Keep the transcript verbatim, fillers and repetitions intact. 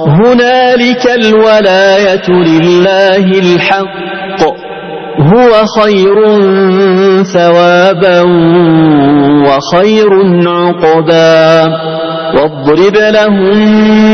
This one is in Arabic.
هنالك الولاية لله الحق هو خير ثوابا وخير عقبا واضرب لهم